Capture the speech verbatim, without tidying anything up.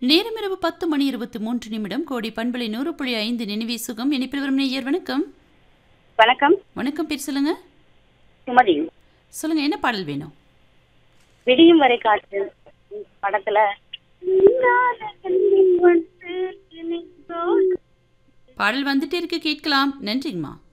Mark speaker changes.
Speaker 1: நேரம் இரவு பத்து மணி இருபத்தி மூன்று நிமிடம். கோடி பண்பலை நூறு புள்ளி ஐந்து நினைவே சுகம். இனிப்பில் வரும் நேயர் வணக்கம்.
Speaker 2: வணக்கம்.
Speaker 1: வணக்கம், பேர் சொல்லுங்க.
Speaker 2: சுமதி.
Speaker 1: சொல்லுங்க, என்ன பாடல் வேணும்?
Speaker 2: விடியும் வரை காற்று படத்துல
Speaker 1: பாடல் வந்துட்டே இருக்கு, கேட்கலாம். நன்றிங்கம்மா.